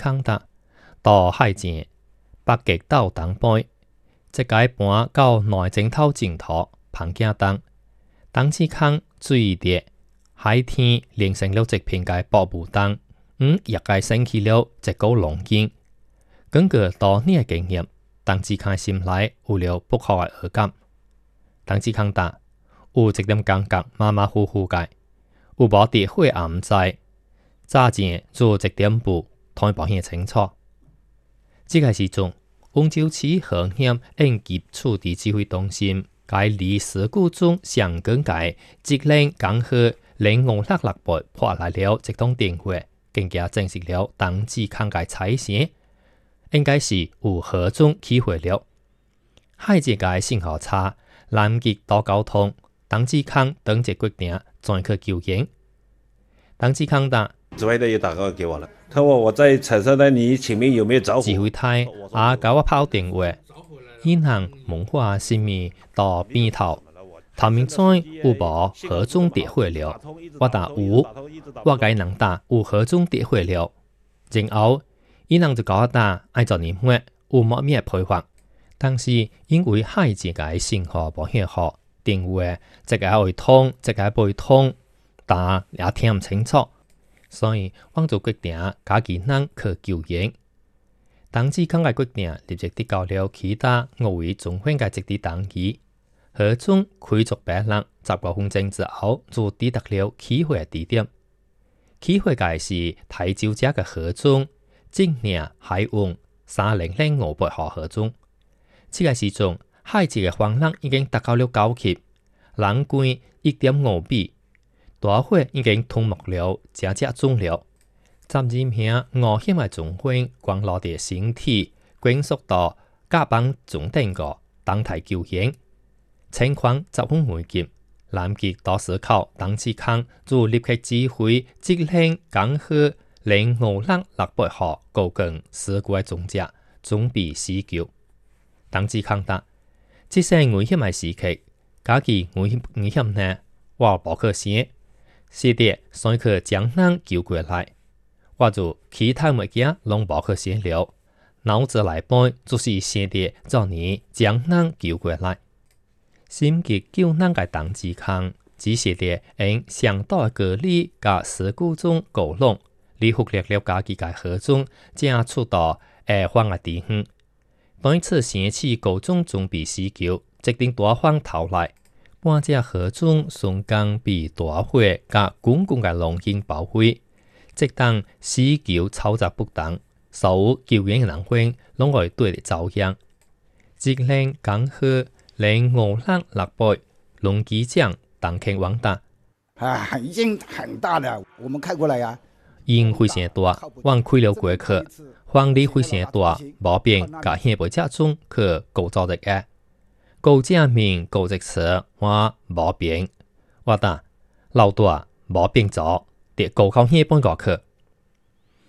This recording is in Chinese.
康达到海前北极岛东背，即解搬到内征头净土彭家东。东子康水跌海天连成了一片嘅薄雾灯，也解升起了一股龙景。根據多年嘅經驗，東子康心內有了不好嘅預感。東子康達有一點感覺馬馬虎虎嘅，有無地血也唔知，早前做一點步，同保險清楚。這個時陣，溫州市河險應急處置指揮中心解離事故中上更解職令剛好0566破來了一棟電話，更加證實了東子康嘅財產應該是有河中起火了。海這個信號差，南極多交通，東子康等隻決定轉去救援。東子康的指揮隊也打電話給我了，他問我在彩色的你前面有沒有着火？ 指揮台也給我拋電話，現行文化什麼到邊頭，頭面裝有無河中跌火了，我答有，我該能答有河中跌火了，然後伊人就講我答愛做年末有冇咩配合，但是因為海這個信號無許好，電話一個會通，一個不會通，但也聽唔清楚，所以我就決定加技能去救援。東子康嘅決定立即得到了其他5位中分嘅基地同意，河中開足8人，10多分鐘之後就抵達了起火嘅地點。起火嘅是台州這嘅河中。正年海溫3005毫河中，這個時陣海這個風浪已經達到了高級，冷關1.5米，大火已經吞沒了這種了。12名危險嘅中分光落地身體，滾速到甲板中頂個等待救援，情況十分危急。南極大石口東子康就立刻指揮職令剛好0566號高更事故嘅總者準備施救。東子康答：這些危險嘅時期，假期危險呢，我無可寫，是的，所以佢將人救過來，我就其他物件攏無可寫了，腦子內邊就是寫的叫你將人救過來。心急救人嘅東子康，只寫的因上島嘅隔離甲事故中高浪。你忽略了家己嘅河中，正出到下方嘅地方。當一次升起高中準備施救，即定大風頭來，半隻河中瞬間被大火甲滾滾嘅浪景包圍，即當施救操作不當，所有救援嘅人員攏會對你遭殃。職令剛好0566龍機長當天往達， 已經很大了，我們開過來呀。 因非常大，往開了過去，風力非常大，無變甲現背車中去高造的嘅，高正面高直車我無變，我答老大無變咗，跌高考現半個去。